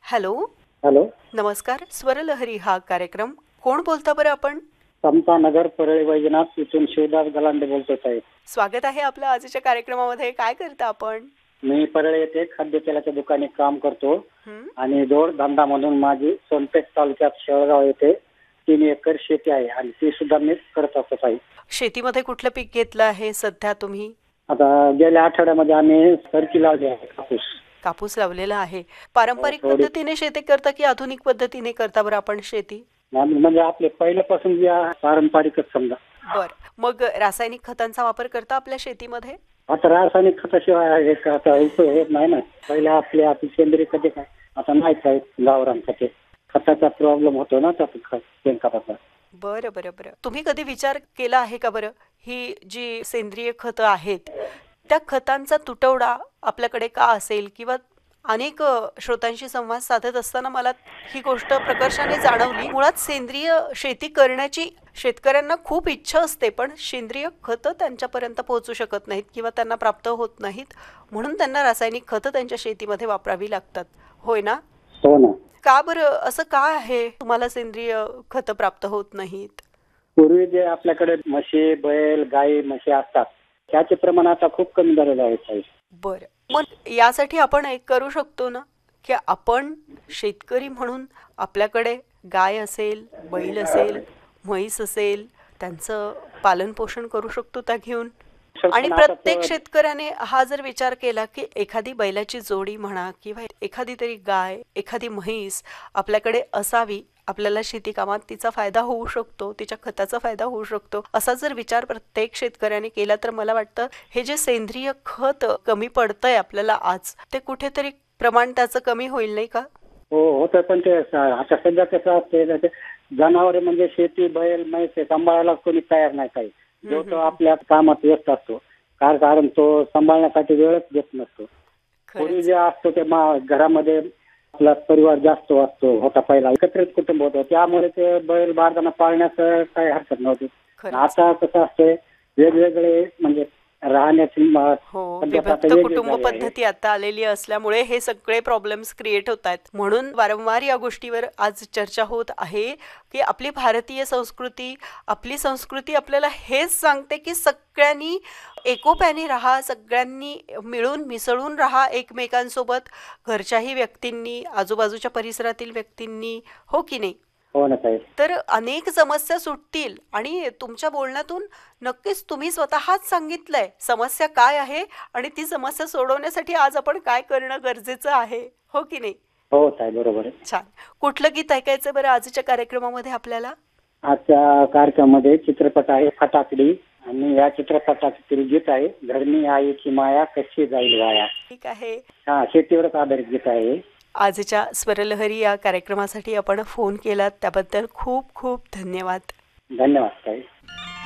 Hello. Hello. नमस्कार. स्वरलहरी हा कार्यक्रम. कोण बोलता बरं आपण? समता नगर परळी वैजनाथ इथून शिवदास गलांडे बोलतो साहेब. स्वागत आहे आपलं आजच्या कार्यक्रमामध्ये. काय करता आपण? मी परळी येथे खाद्यतेलाच्या दुकानी काम करतो हं? आणि जोड धंदा म्हणून माझी सोनपेठ तालुक्यात शेळगाव येथे 3 एकर शेती आहे आणि ती सुद्धा मी करत असतो साहेब. शेतीमध्ये कुठलं पीक घेतलं आहे सध्या तुम्ही? आता गेल्या आठवड्यामध्ये आम्ही सरकी लावली आहे कापूस. कापूस लावलेला आहे. पारंपरिक थोडी- पद्धतीने शेती करता की आधुनिक पद्धतीने करता बरं आपण शेती? म्हणजे आपले पहिल्यापासून जे आहे पारंपरिकच समजा. बर. मग रासायनिक खतांचा वापर करता आपल्या शेतीमध्ये? आता रासायनिक खताशिवाय हे आता उपयोग होत नाही ना. पहिले आपली सेंद्रिय खते काय आता नाही काय गावरान खते. खताचा प्रॉब्लेम होतो ना त्या शेणखताचा. बरं बरं बरं. तुम्ही कधी विचार केला आहे का बरं, ही जी सेंद्रिय खतं आहेत त्या खतांचा तुटवडा आपल्याकडे का असेल? किंवा अनेक श्रोतांशी संवाद साधत असताना मला ही गोष्ट प्रकर्षाने जाणवली. मुळात सेंद्रिय शेती करण्याची शेतकऱ्यांना खूप इच्छा असते, पण सेंद्रिय खतं त्यांच्यापर्यंत पोहोचू शकत नाहीत किंवा त्यांना प्राप्त होत नाहीत, म्हणून त्यांना रासायनिक खतं त्यांच्या शेतीमध्ये वापरावी लागतात. होय ना? हो ना. का बरं असं का आहे? तुम्हाला सेंद्रिय खतं प्राप्त होत नाहीत? पूर्वी जे आपल्याकडे म्हशी बैल गाई म्हशी असतात त्याचे प्रमाण आता खूप कमी झालेलं आहे साहेब. बरं. मग यासाठी आपण एक करू शकतो ना, की आपण शेतकरी म्हणून आपल्याकडे गाय असेल, बैल असेल, म्हैस असेल, त्यांचं पालन पोषण करू शकतो त्या घेऊन. आणि पण आता प्रत्येक शेतकऱ्याने हा जर विचार केला की एखादी बैलाची जोडी म्हणा किंवा एखादी तरी गाय, एखादी म्हैस आपल्याकडे असावी, आपल्याला शेती कामात तिचा फायदा होऊ शकतो, तिच्या खताचा फायदा होऊ शकतो, असा जर विचार प्रत्येक शेतकऱ्याने केला तर मला वाटतं हे जे सेंद्रिय खत कमी पडतंय आपल्याला आज, ते कुठेतरी प्रमाण त्याचं कमी होईल, नाही का? हो होतं. पण ते आता सध्या कसं असते जनावरे म्हणजे शेती बैल म्हैस हे सांभाळायला कोणी तयार नाही काही. जो तो आपल्या कामात व्यस्त असतो कारण तो सांभाळण्यासाठी वेळच देत नसतो. पूर्वी जे असतो ते घरामध्ये आपला परिवार जास्त असतो होता, पहिला एकत्रित कुटुंब होतं, त्यामुळे ते बैल बारदाना पाळण्यास काही हरकत नव्हती. आता कसं असते वेगवेगळे म्हणजे राहण्याची हो, विभक्त कुटुंब पद्धती आता आलेली असल्यामुळे हे सगळे प्रॉब्लेम्स क्रिएट होत आहेत. म्हणून वारंवार या गोष्टीवर आज चर्चा होत आहे की आपली भारतीय संस्कृती, आपली संस्कृती आपल्याला हेच सांगते की सगळ्यांनी एकोप्याने राहा, सगळ्यांनी मिळून मिसळून राहा एकमेकांसोबत, घरच्याही व्यक्तींनी, आजूबाजूच्या परिसरातील व्यक्तींनी, हो की नाही? हो ना साहेब. तर अनेक समस्या सुटतील. आणि तुमच्या बोलण्यातून नक्कीच तुम्ही स्वतःच सांगितलंय समस्या काय आहे आणि ती समस्या सोडवण्यासाठी आज आपण काय करणं गरजेचं आहे, हो की नाही? हो साहेब, बरोबर आहे. छान. कुठलं गीत ऐकायचं बरं आजच्या कार्यक्रमामध्ये आपल्याला? आजच्या कार्यक्रमामध्ये चित्रपट आहे फटाकडी आणि या चित्रपटातील गीत आहे धरणी आईची माया कशी जाईल वाया. ठीक आहे. हा, शेतीवरच आधारित गीत आहे. आजच्या स्वरलहरी या कार्यक्रमासाठी आपण फोन केलात त्याबद्दल खूप खूप धन्यवाद. धन्यवाद साहेब.